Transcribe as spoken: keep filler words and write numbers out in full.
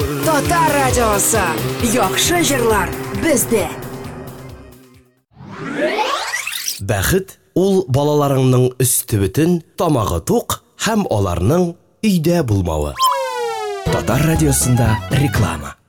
Татар радиосы. Яхшы җырлар бездә. Бәхет ул балаларыңның өсте бөтен, тамагы тук һәм аларның өйдә булмавы. Татар радиосында реклама.